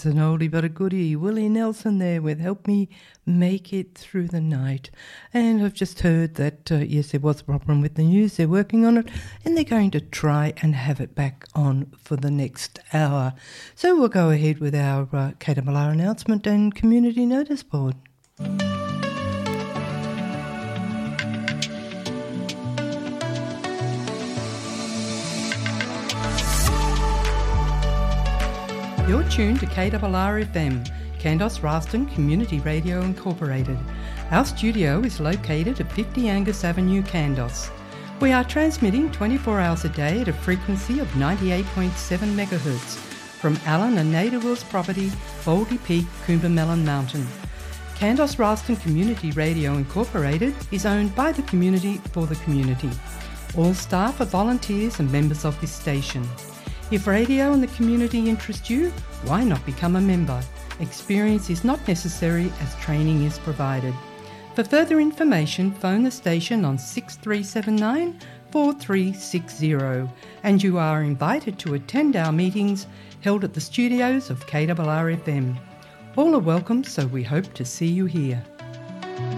It's an oldie but a goodie. Willie Nelson there with Help Me Make It Through the Night. And I've just heard that, yes, there was a problem with the news. They're working on it and they're going to try and have it back on for the next hour. So we'll go ahead with our KWR announcement and community notice board. You're tuned to KWR FM, Kandos Raston Community Radio Incorporated. Our studio is located at 50 Angus Avenue, Kandos. We are transmitting 24 hours a day at a frequency of 98.7 MHz from Alan and Nada Wills property, Baldy Peak, Coombamelon Mountain. Kandos Raston Community Radio Incorporated is owned by the community for the community. All staff are volunteers and members of this station. If radio and the community interest you, why not become a member? Experience is not necessary as training is provided. For further information, phone the station on 6379 4360 and you are invited to attend our meetings held at the studios of KWR FM. All are welcome, so we hope to see you here.